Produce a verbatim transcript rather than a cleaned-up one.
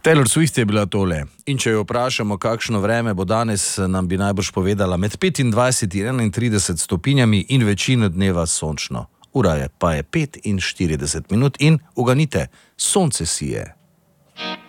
Taylor Swift je bila tole. In če jo vprašamo, kakšno vreme bo danes, nam bi najbrž povedala med petindvajset in enaintrideset stopinjami in večino dneva sončno. Ura je pa je petinštirideset minut in uganite, sonce sije.